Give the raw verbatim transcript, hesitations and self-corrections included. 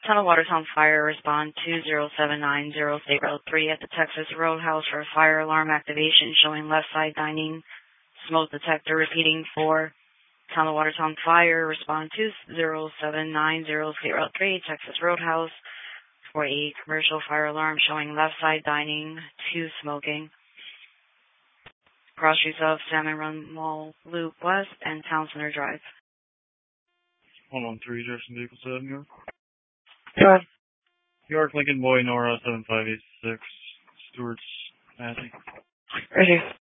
Town of Watertown Fire, respond two zero seven nine zero State Road three at the Texas Roadhouse for fire alarm activation showing left side dining, smoke detector repeating for Town of Watertown Fire, respond two zero seven nine zero State Road three, Texas Roadhouse for a commercial fire alarm showing left side dining, two smoking. Cross streets of Salmon Run Mall Loop West and Town Center Drive. Hold on, three Jefferson Vehicle seven, York. Go ahead. York, Lincoln Boy, Nora, seven five eight six, Stewart's, Matthew. Right here.